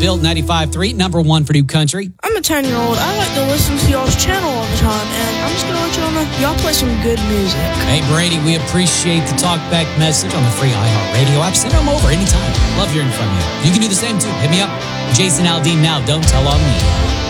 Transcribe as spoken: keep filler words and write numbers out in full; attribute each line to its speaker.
Speaker 1: Built ninety-five point three, number one for New Country.
Speaker 2: I'm a ten-year-old. I like to listen to y'all's channel all the time, and I'm just going to let y'all know, y'all play some good music.
Speaker 1: Hey, Brady, we appreciate the talkback message on the free iHeartRadio app. Send them over anytime. Love hearing from you. You can do the same, too. Hit me up. Jason Aldean now. Don't tell on me.